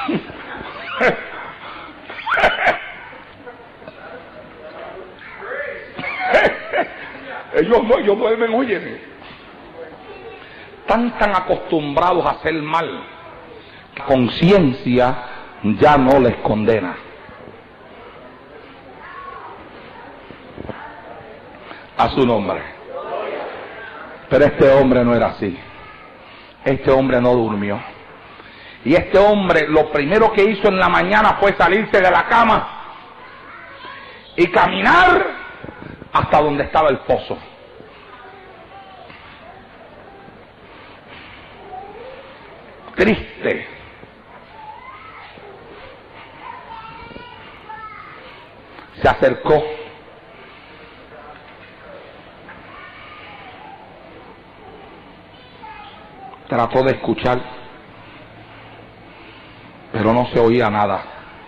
Ellos duermen, oye, tan acostumbrados a hacer mal, que conciencia ya no les condena. A su nombre. Pero este hombre no era así. Este hombre no durmió. Y este hombre lo primero que hizo en la mañana fue salirse de la cama y caminar hasta donde estaba el pozo. Triste. Se acercó. Trató de escuchar, pero no se oía nada.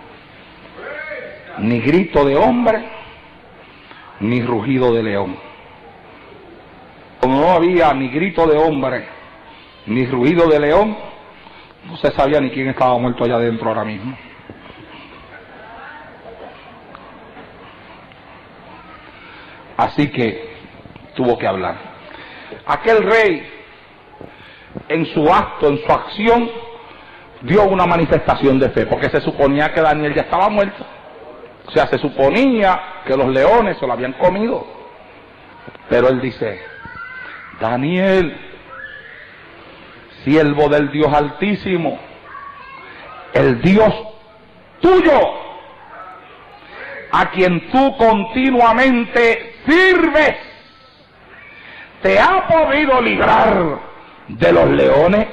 Ni grito de hombre, ni rugido de león. Como no había ni grito de hombre, ni rugido de león, no se sabía ni quién estaba muerto allá adentro ahora mismo. Así que tuvo que hablar. Aquel rey, en su acto, en su acción, dio una manifestación de fe, porque se suponía que Daniel ya estaba muerto. O sea, se suponía que los leones se lo habían comido. Pero él dice: Daniel, siervo del Dios Altísimo, el Dios tuyo, a quien tú continuamente sirves, te ha podido librar de los leones.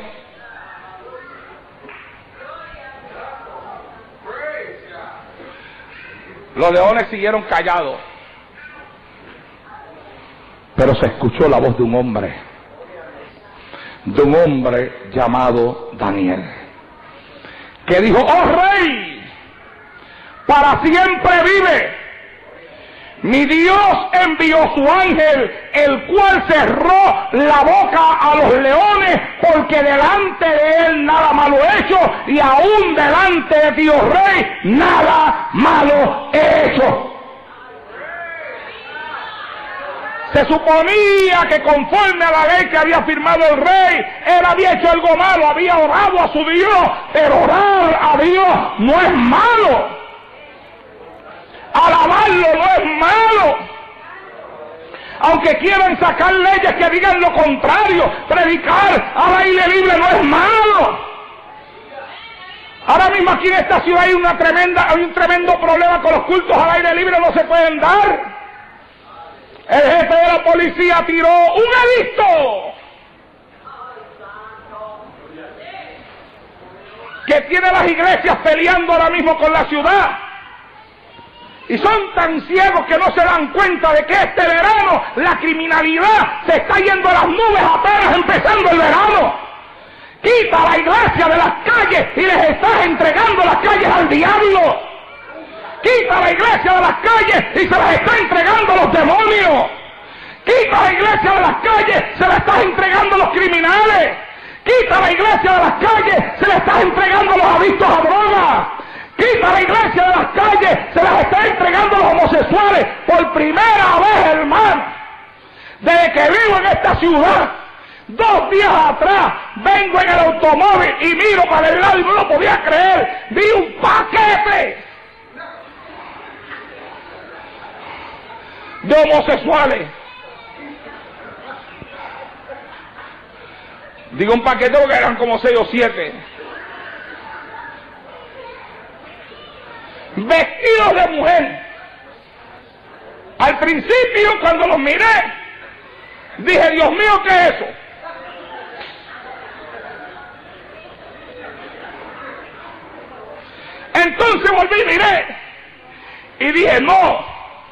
Los leones siguieron callados, pero se escuchó la voz de un hombre llamado Daniel, que dijo: oh rey, para siempre vive. Mi Dios envió su ángel, el cual cerró la boca a los leones, porque delante de él nada malo he hecho, y aún delante de ti, oh rey, nada malo he hecho. Se suponía que conforme a la ley que había firmado el rey, él había hecho algo malo, había orado a su Dios, pero orar a Dios no es malo. Alabarlo no es malo. Aunque quieran sacar leyes que digan lo contrario, predicar al aire libre no es malo. Ahora mismo aquí en esta ciudad hay un tremendo problema con los cultos al aire libre, no se pueden dar. El jefe de la policía tiró un edicto que tiene las iglesias peleando ahora mismo con la ciudad. Y son tan ciegos que no se dan cuenta de que este verano la criminalidad se está yendo a las nubes apenas empezando el verano. Quita la iglesia de las calles y les estás entregando las calles al diablo. Quita la iglesia de las calles y se las está entregando a los demonios. Quita la iglesia de las calles, se la estás entregando a los criminales. Quita la iglesia de las calles, se la estás entregando a los adictos a drogas. Quita la iglesia de las calles, se las está entregando a los homosexuales. Por primera vez, hermano, desde que vivo en esta ciudad, 2 días atrás, vengo en el automóvil y miro para el lado y no lo podía creer. Vi un paquete de homosexuales. Digo un paquete porque eran como 6 o 7. Vestidos de mujer. Al principio, cuando los miré, dije: Dios mío, ¿qué es eso? Entonces volví y miré y dije: no.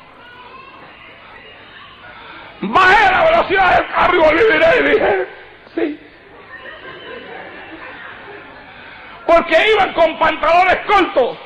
Bajé la velocidad del carro y volví y miré y dije: sí. Porque iban con pantalones cortos.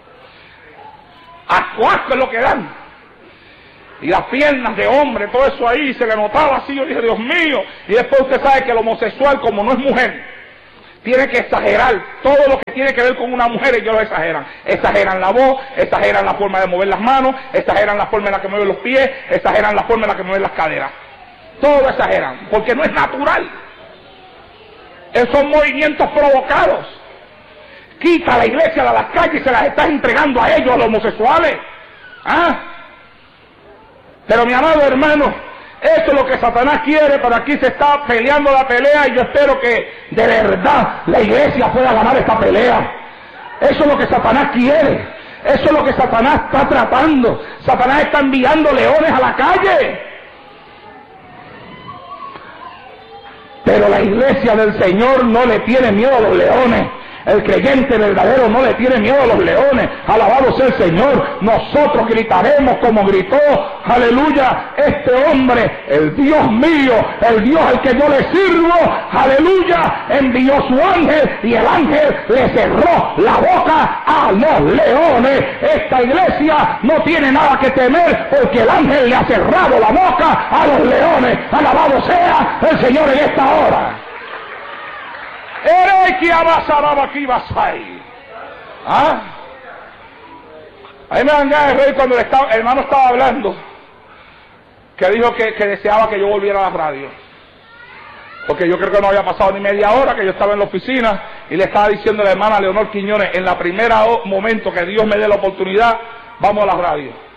Asco es lo que dan. Y las piernas de hombre, todo eso ahí, se le notaba así. Yo dije: Dios mío. Y después usted sabe que el homosexual, como no es mujer, tiene que exagerar todo lo que tiene que ver con una mujer, ellos lo exageran. Exageran la voz, exageran la forma de mover las manos, exageran la forma en la que mueven los pies, exageran la forma en la que mueven las caderas. Todo lo exageran, porque no es natural. Esos son movimientos provocados. Quita a la iglesia de las calles y se las está entregando a ellos, a los homosexuales. ¿Ah? Pero mi amado hermano, eso es lo que Satanás quiere, pero aquí se está peleando la pelea y yo espero que de verdad la iglesia pueda ganar esta pelea. Eso es lo que Satanás quiere, eso es lo que Satanás está tratando. Satanás está enviando leones a la calle. Pero la iglesia del Señor no le tiene miedo a los leones. El creyente verdadero no le tiene miedo a los leones. Alabado sea el Señor. Nosotros gritaremos como gritó, aleluya, este hombre, el Dios mío, el Dios al que yo le sirvo, aleluya, envió su ángel y el ángel le cerró la boca a los leones. Esta iglesia no tiene nada que temer porque el ángel le ha cerrado la boca a los leones. Alabado sea el Señor en esta hora. ¿Ah? A mí me dan ganas de reír cuando el hermano estaba hablando, que dijo que deseaba que yo volviera a la radio, porque yo creo que no había pasado ni media hora que yo estaba en la oficina y le estaba diciendo a la hermana Leonor Quiñones, en la primera momento que Dios me dé la oportunidad, vamos a la radio.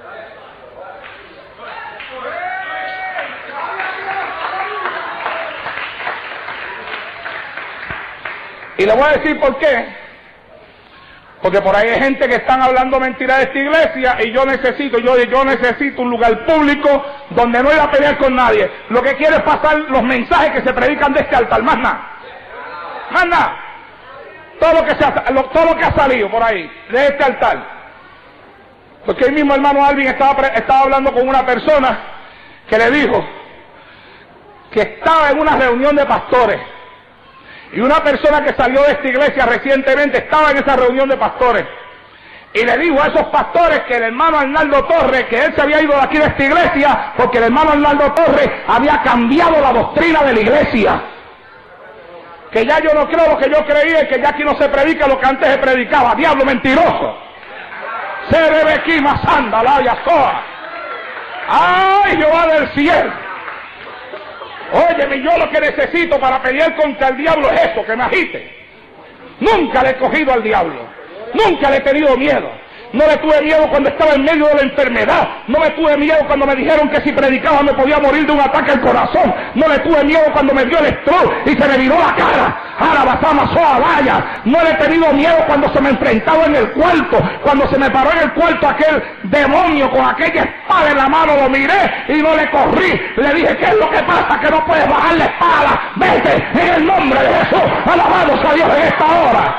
Y le voy a decir por qué. Porque por ahí hay gente que están hablando mentiras de esta iglesia y yo necesito un lugar público donde no ir a pelear con nadie. Lo que quiero es pasar los mensajes que se predican de este altar, más nada. Más nada. Todo lo que ha salido por ahí de este altar. Porque el mismo hermano Alvin estaba hablando con una persona que le dijo que estaba en una reunión de pastores. Y una persona que salió de esta iglesia recientemente estaba en esa reunión de pastores. Y le dijo a esos pastores que el hermano Arnaldo Torres, que él se había ido de aquí de esta iglesia, porque el hermano Arnaldo Torres había cambiado la doctrina de la iglesia. Que ya yo no creo lo que yo creía y que ya aquí no se predica lo que antes se predicaba. Diablo mentiroso. Se debe aquí más anda, la yasoa. ¡Ay, Jehová del cielo! Óyeme, yo lo que necesito para pelear contra el diablo es eso, que me agite. Nunca le he cogido al diablo, nunca le he tenido miedo. No le tuve miedo cuando estaba en medio de la enfermedad. No le tuve miedo cuando me dijeron que si predicaba me podía morir de un ataque al corazón. No le tuve miedo cuando me dio el stroke y se me viró la cara. No le he tenido miedo cuando se me enfrentaba en el cuarto. Cuando se me paró en el cuarto aquel demonio con aquella espada en la mano, lo miré y no le corrí. Le dije, ¿qué es lo que pasa? Que no puedes bajar la espada. Vete en el nombre de Jesús. Alabado sea Dios en esta hora.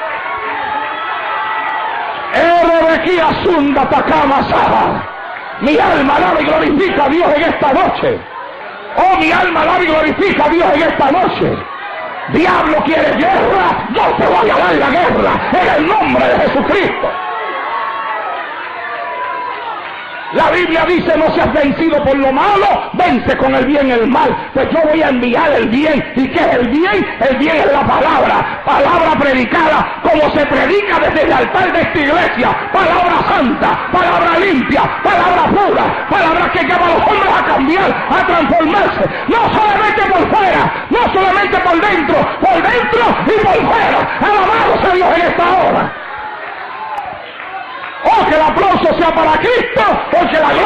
Mi alma alaba y glorifica a Dios en esta noche. Oh, mi alma alaba y glorifica a Dios en esta noche. Diablo, ¿quieres guerra? Yo te voy a dar la guerra en el nombre de Jesucristo. La Biblia dice, no seas vencido por lo malo, vence con el bien el mal. Pues yo voy a enviar el bien. ¿Y qué es el bien? El bien es la palabra. Palabra predicada, como se predica desde el altar de esta iglesia. Palabra santa, palabra limpia, palabra pura. Palabra que lleva a los hombres a cambiar, a transformarse. No solamente por fuera, no solamente por dentro y por fuera. Alabado sea Dios en esta hora. Oh, que el aplauso sea para Cristo, porque la